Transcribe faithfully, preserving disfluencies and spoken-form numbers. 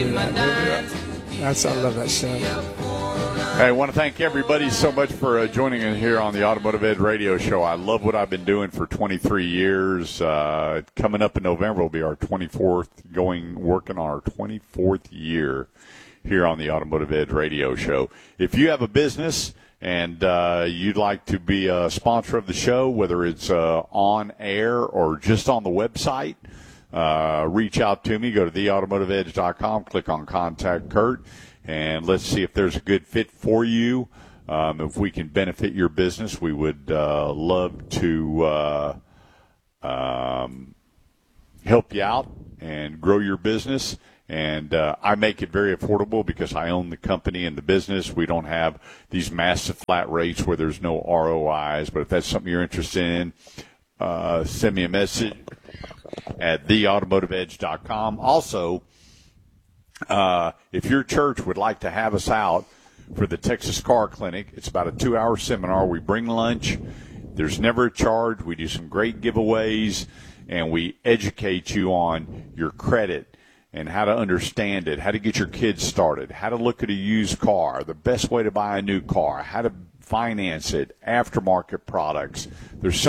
do that. That's, I love that show. Hey, I want to thank everybody so much for uh, joining in here on the Automotive Edge Radio Show. I love what I've been doing for twenty-three years. Uh, coming up in November will be our twenty-fourth, going working on our twenty-fourth year here on the Automotive Edge Radio Show. If you have a business and uh, you'd like to be a sponsor of the show, whether it's uh, on air or just on the website, uh, reach out to me. Go to the automotive edge dot com, click on Contact Kurt, and let's see if there's a good fit for you. Um, if we can benefit your business, we would uh, love to uh, um, help you out and grow your business. And uh, I make it very affordable because I own the company and the business. We don't have these massive flat rates where there's no R O Is. But if that's something you're interested in, uh, send me a message at the automotive edge dot com. Also, uh, if your church would like to have us out for the Texas Car Clinic, it's about a two-hour seminar. We bring lunch. There's never a charge. We do some great giveaways, and we educate you on your credit and how to understand it, how to get your kids started, how to look at a used car, the best way to buy a new car, how to finance it, aftermarket products. There's so